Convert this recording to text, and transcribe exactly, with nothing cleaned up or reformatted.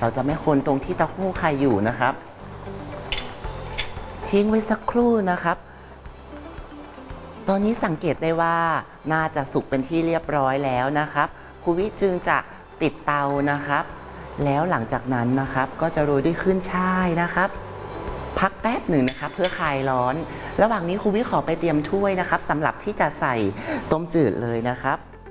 เราจะไม่คนตรงที่เต้าหู้ไข่อยู่นะครับทิ้งไว้สักครู่นะครับตอนนี้สังเกตได้ว่าน่าจะสุกเป็นที่เรียบร้อยแล้วนะครับครูวิจึงจะปิดเตานะครับแล้วหลังจากนั้นนะครับก็จะโรยด้วยขึ้นช่ายนะครับพักแป๊บหนึ่งนะครับเพื่อคลายร้อนระหว่างนี้ครูวิขอไปเตรียมถ้วยนะครับสำหรับที่จะใส่ต้มจืดเลยนะครับ